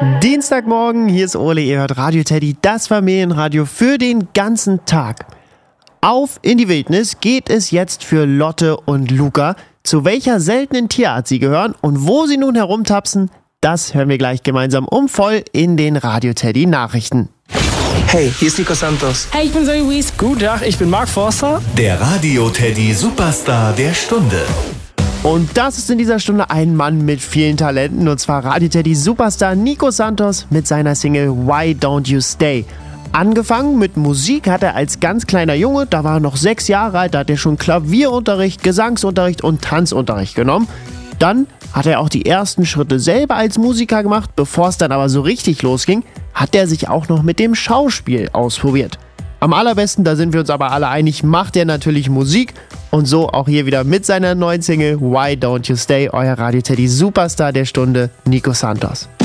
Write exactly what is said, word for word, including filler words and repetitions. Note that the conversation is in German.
Dienstagmorgen, hier ist Ole, ihr hört Radio Teddy, das Familienradio für den ganzen Tag. Auf in die Wildnis geht es jetzt für Lotte und Luca. Zu welcher seltenen Tierart sie gehören und wo sie nun herumtapsen, das hören wir gleich gemeinsam um voll in den Radio Teddy Nachrichten. Hey, hier ist Nico Santos. Hey, ich bin Zoe Wies. Guten Tag, ich bin Mark Forster. Der Radio Teddy Superstar der Stunde. Und das ist in dieser Stunde ein Mann mit vielen Talenten, und zwar Radio Teddy Superstar Nico Santos mit seiner Single Why Don't You Stay. Angefangen mit Musik hat er als ganz kleiner Junge, da war er noch sechs Jahre alt, da hat er schon Klavierunterricht, Gesangsunterricht und Tanzunterricht genommen. Dann hat er auch die ersten Schritte selber als Musiker gemacht, bevor es dann aber so richtig losging, hat er sich auch noch mit dem Schauspiel ausprobiert. Am allerbesten, da sind wir uns aber alle einig, macht er natürlich Musik, und so auch hier wieder mit seiner neuen Single Why Don't You Stay, euer Radio Teddy Superstar der Stunde, Nico Santos.